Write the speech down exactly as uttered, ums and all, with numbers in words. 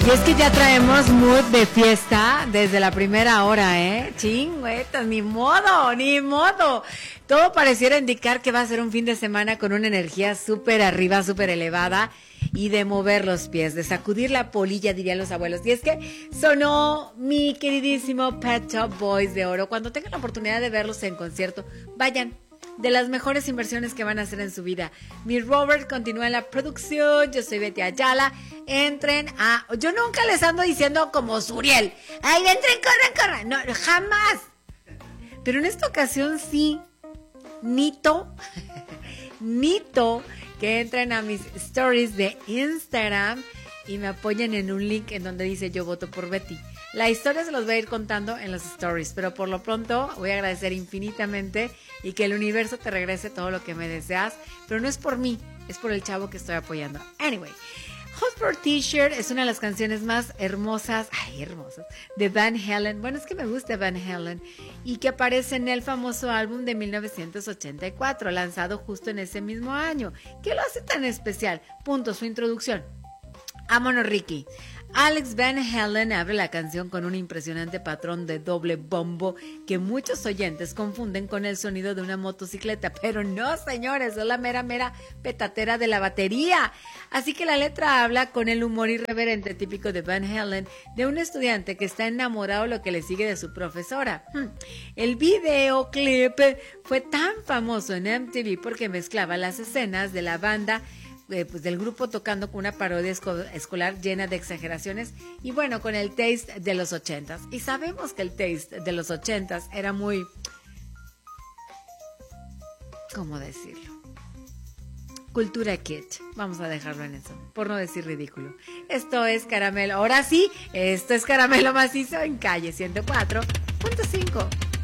Y es que ya traemos mood de fiesta desde la primera hora, ¿eh? Chingüetas, ni modo, ni modo. Todo pareciera indicar que va a ser un fin de semana con una energía súper arriba, súper elevada y de mover los pies, de sacudir la polilla, dirían los abuelos. Y es que sonó mi queridísimo Pet Shop Boys de Oro. Cuando tengan la oportunidad de verlos en concierto, vayan. De las mejores inversiones que van a hacer en su vida. Mi Robert continúa en la producción. Yo soy Betty Ayala. Entren a... Yo nunca les ando diciendo como Suriel. ¡Ay, entren, corran, corran! No, jamás. Pero en esta ocasión sí. Nito. Nito. Que entren a mis stories de Instagram y me apoyen en un link en donde dice yo voto por Betty. La historia se los voy a ir contando en los stories, pero por lo pronto voy a agradecer infinitamente y que el universo te regrese todo lo que me deseas, pero no es por mí, es por el chavo que estoy apoyando. Anyway, Hotspur T-Shirt es una de las canciones más hermosas, ay, hermosas, de Van Halen. Bueno, es que me gusta Van Halen y que aparece en el famoso álbum de mil novecientos ochenta y cuatro, lanzado justo en ese mismo año. ¿Qué lo hace tan especial? Punto, su introducción. Vámonos, Ricky. Alex Van Halen abre la canción con un impresionante patrón de doble bombo que muchos oyentes confunden con el sonido de una motocicleta, pero no, señores, es la mera mera petatera de la batería. Así que la letra habla con el humor irreverente típico de Van Halen, de un estudiante que está enamorado de lo que le sigue de su profesora. El videoclip fue tan famoso en M T V porque mezclaba las escenas de la banda Eh, pues del grupo tocando con una parodia esco- escolar llena de exageraciones y bueno, con el taste de los ochentas. Y sabemos que el taste de los ochentas era muy... ¿Cómo decirlo? Cultura kitsch. Vamos a dejarlo en eso, por no decir ridículo. Esto es Caramelo. Ahora sí, esto es Caramelo Macizo en Calle ciento cuatro punto cinco.